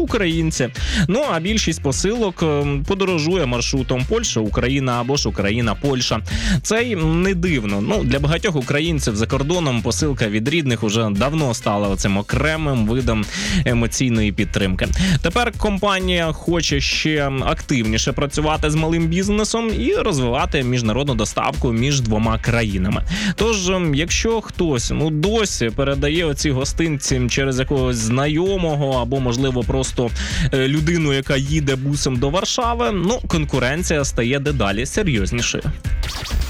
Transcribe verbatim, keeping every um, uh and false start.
українці. Ну, а більшість посилок подорожує маршрутом Польща, Україна або ж Україна, Польща. Це й не дивно. Ну, для багатьох українців за кордоном посилка від рідних уже давно стала цим окремим видом емоційної підтримки. Тепер компанія хоче ще активніше працювати з малим бізнесом і розвивати міжнародну доставку між двома країнами. Тож, якщо хтось, ну, досі передає оці гостинці через якогось знайомого або, можливо, просто людину, яка їде бусом до Варшави, ну, конкуренція стає дедалі серйознішою.